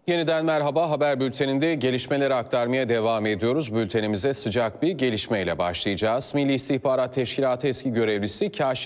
Yeniden merhaba, haber bülteninde gelişmeleri aktarmaya devam ediyoruz. Bültenimize sıcak bir gelişmeyle başlayacağız. Milli İstihbarat Teşkilatı eski görevlisi Kaşif